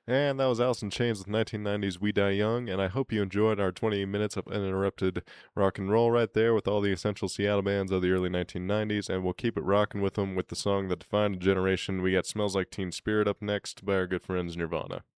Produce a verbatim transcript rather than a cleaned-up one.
And that was Alice in Chains with nineteen nineties We Die Young, and I hope you enjoyed our twenty minutes of uninterrupted rock and roll right there with all the essential Seattle bands of the early nineteen nineties, and we'll keep it rocking with them with the song that defined a generation. We got Smells Like Teen Spirit up next by our good friends Nirvana.